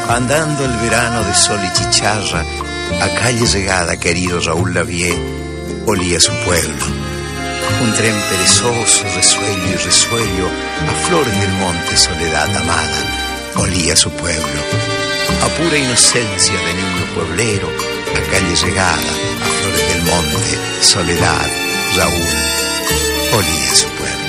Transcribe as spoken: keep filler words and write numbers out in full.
Andando el verano de sol y chicharra, a calle llegada, querido Raúl Lavie, olía su pueblo. Un tren perezoso, resuello y resuello, a flores del monte, soledad amada, olía su pueblo. A pura inocencia de niño pueblero, a calle llegada, a flores del monte, soledad, Raúl, olía su pueblo.